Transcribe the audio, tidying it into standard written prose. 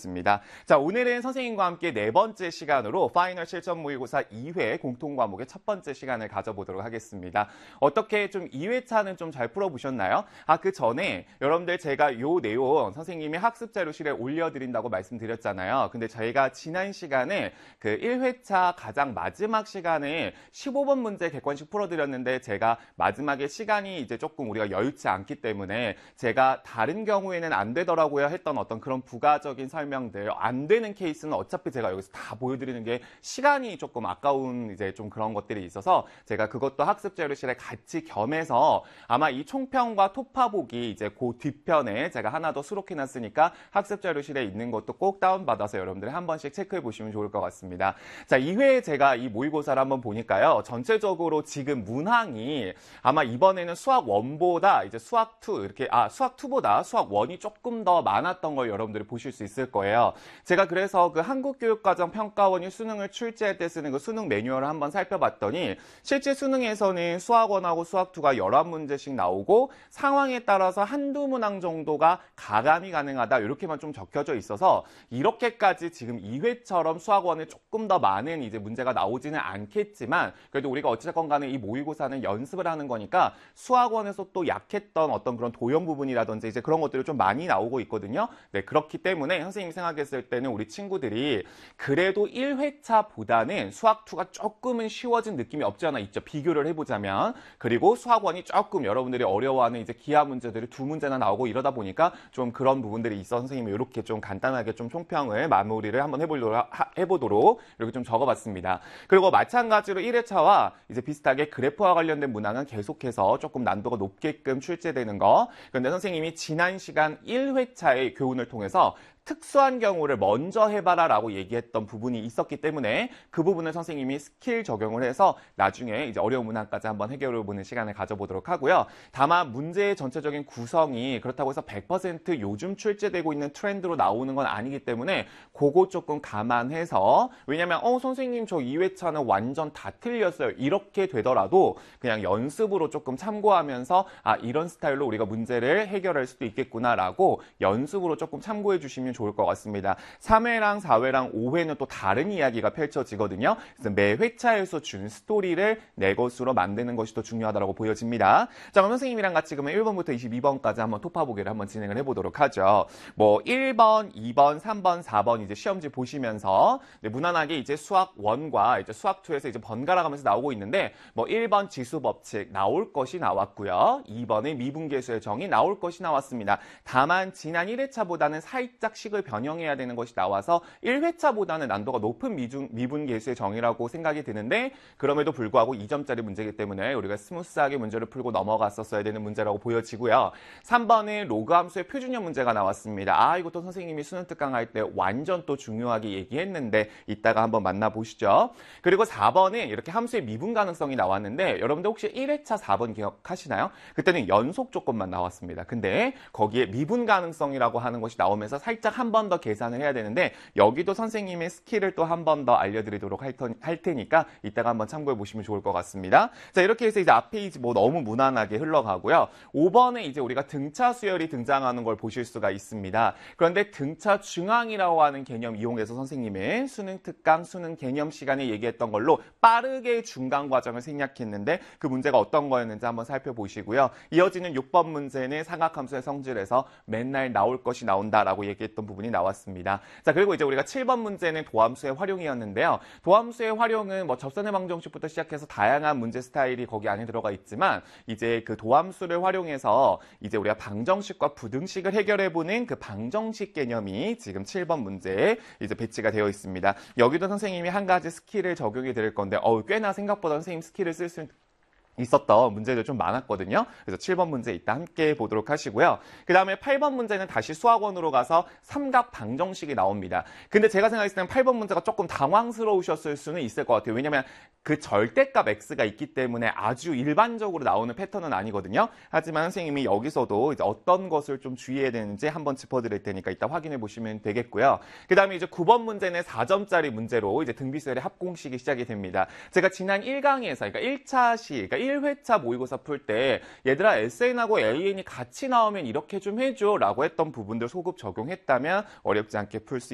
알려드리겠습니다. 자, 오늘은 선생님과 함께 네 번째 시간으로 파이널 실전 모의고사 2회 공통 과목의 첫 번째 시간을 가져보도록 하겠습니다. 어떻게 좀 2회차는 좀 잘 풀어보셨나요? 그 전에 여러분들 제가 요 내용 선생님이 학습 자료실에 올려드린다고 말씀드렸잖아요. 근데 저희가 지난 시간에 그 1회차 가장 마지막 시간에 15번 문제 객관식 풀어드렸는데 제가 마지막에 시간이 이제 조금 우리가 여유치 않기 때문에 제가 다른 경우에는 안 되더라고요 했던 어떤 그런 부가적인 설명들, 안 되는 케이스는 어차피 제가 여기서 다 보여드리는 게 시간이 조금 아까운 이제 좀 그런 것들이 있어서 제가 그것도 학습 자료실에 같이 겸해서 아마 이 총평과 토파보기 이제 그 뒤편에 제가 하나 더 수록해놨으니까 학습 자료실에 있는 것도 꼭 다운받아서 여러분들이 한 번씩 체크해 보시면 좋을 것 같습니다. 자, 2회에 제가 이 모의고사를 한번 보니까요. 전체적으로 지금 문항이 아마 이번에는 수학 1보다 이제 수학 2 이렇게 수학 2보다 수학 1이 조금 더 많았던 걸 여러분들이 보실 수 있을 거예요. 제가 그래서 그 한국교육과정 평가원이 수능을 출제할 때 쓰는 그 수능 매뉴얼을 한번 살펴봤더니 실제 수능에서는 수학 1하고 수학 2가 11문제씩 나오고 상황에 따라서 한두 문항 정도가 가감이 가능하다 이렇게만 좀 적혀져 있어서 이렇게까지 지금 2회처럼 수학 1에 조금 더 많은 이제 문제가 나오지는 않겠지만 그래도 우리가 어찌됐건 간에 이 모의고사는 연습을 하는 거니까 수학 1에서 또 약했던 어떤 그런 도형 부분이라든지 이제 그런 것들이 좀 많이 나오고 있거든요. 네, 그렇기 때문에 선생님이 생각했을 때는 우리 친구들이 그래도 1회차보다는 수학 2가 조금은 쉬워진 느낌이 없지 않아 있죠. 비교를 해보자면. 그리고 수학 1이 조금 여러분들이 어려워하는 이제 기하 문제들이 2문제나 나오고 이러다 보니까 좀 그런 부분들이 있어 선생님이 이렇게 좀 간단하게 좀 총평을 마무리를 한번 해보도록 이렇게 좀 적어봤습니다. 그리고 마찬가지로 1회차와 이제 비슷하게 그래프와 관련된 문항은 계속해서 조금 난도가 높게끔 출제되는 거. 그런데 선생님이 지난 시간 1회차의 교훈을 통해서 특수한 경우를 먼저 해봐라 라고 얘기했던 부분이 있었기 때문에 그 부분을 선생님이 스킬 적용을 해서 나중에 이제 어려운 문항까지 한번 해결해보는 시간을 가져보도록 하고요. 다만 문제의 전체적인 구성이 그렇다고 해서 100% 요즘 출제되고 있는 트렌드로 나오는 건 아니기 때문에 그거 조금 감안해서 왜냐면 선생님 저 2회차는 완전 다 틀렸어요. 이렇게 되더라도 그냥 연습으로 조금 참고하면서 이런 스타일로 우리가 문제를 해결할 수도 있겠구나 라고 연습으로 조금 참고해 주시면 좋을 것 같습니다. 3회랑 4회랑 5회는 또 다른 이야기가 펼쳐지거든요. 그래서 매 회차에서 준 스토리를 내 것으로 만드는 것이 더 중요하다고 보여집니다. 자, 그럼 선생님이랑 같이 그러면 1번부터 22번까지 한번 토파보기를 한번 진행을 해보도록 하죠. 뭐 1번, 2번, 3번, 4번 이제 시험지 보시면서 무난하게 이제 수학 1과 이제 수학 2에서 이제 번갈아 가면서 나오고 있는데 뭐 1번 지수 법칙 나올 것이 나왔고요. 2번의 미분계수의 정의 나올 것이 나왔습니다. 다만 지난 1회차보다는 살짝 식을 변형해야 되는 것이 나와서 1회차보다는 난도가 높은 미분계수의 정의라고 생각이 드는데 그럼에도 불구하고 2점짜리 문제이기 때문에 우리가 스무스하게 문제를 풀고 넘어갔었어야 되는 문제라고 보여지고요. 3번은 로그 함수의 표준형 문제가 나왔습니다. 이것도 선생님이 수능 특강 할 때 완전 또 중요하게 얘기했는데 이따가 한번 만나보시죠. 그리고 4번은 이렇게 함수의 미분 가능성이 나왔는데 여러분들 혹시 1회차 4번 기억하시나요? 그때는 연속 조건만 나왔습니다. 근데 거기에 미분 가능성이라고 하는 것이 나오면서 살짝 한 번 더 계산을 해야 되는데 여기도 선생님의 스킬을 또 한 번 더 알려드리도록 할 테니까 이따가 한번 참고해 보시면 좋을 것 같습니다. 자, 이렇게 해서 이제 앞 페이지 뭐 너무 무난하게 흘러가고요. 5번에 이제 우리가 등차 수열이 등장하는 걸 보실 수가 있습니다. 그런데 등차 중앙이라고 하는 개념 이용해서 선생님의 수능 특강, 수능 개념 시간에 얘기했던 걸로 빠르게 중간 과정을 생략했는데 그 문제가 어떤 거였는지 한번 살펴보시고요. 이어지는 6번 문제는 삼각함수의 성질에서 맨날 나올 것이 나온다라고 얘기했던 부분이 나왔습니다. 자, 그리고 이제 우리가 7번 문제는 도함수의 활용이었는데요. 도함수의 활용은 뭐 접선의 방정식부터 시작해서 다양한 문제 스타일이 거기 안에 들어가 있지만 이제 그 도함수를 활용해서 이제 우리가 방정식과 부등식을 해결해보는 그 방정식 개념이 지금 7번 문제에 이제 배치가 되어 있습니다. 여기도 선생님이 한 가지 스킬을 적용해 드릴 건데 꽤나 생각보다 선생님 스킬을 쓸 수 있었던 문제들 좀 많았거든요. 그래서 7번 문제 이따 함께 보도록 하시고요. 그 다음에 8번 문제는 다시 수학원으로 가서 삼각 방정식이 나옵니다. 근데 제가 생각했을 때는 8번 문제가 조금 당황스러우셨을 수는 있을 것 같아요. 왜냐면 그 절대값 x가 있기 때문에 아주 일반적으로 나오는 패턴은 아니거든요. 하지만 선생님이 여기서도 이제 어떤 것을 좀 주의해야 되는지 한번 짚어드릴 테니까 이따 확인해 보시면 되겠고요. 그 다음에 이제 9번 문제는 4점짜리 문제로 이제 등비수열의 합공식이 시작이 됩니다. 제가 지난 1강에서 그러니까 1차 시, 그러니까 1회차 모의고사 풀 때 얘들아 SN하고 AN이 같이 나오면 이렇게 좀 해줘 라고 했던 부분들 소급 적용했다면 어렵지 않게 풀 수